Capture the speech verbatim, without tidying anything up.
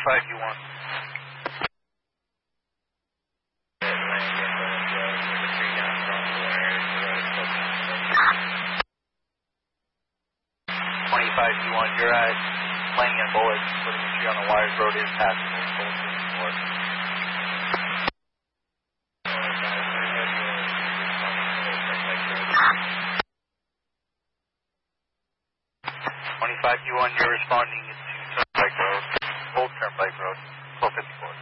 twenty-five U one. twenty-five U one, you're at laying in bullets, putting a tree on the wires, road is passable, bullets moving forward. twenty-five U one, you're responding to Turnpike Road, Old Turnpike Road, twelve fifty-four.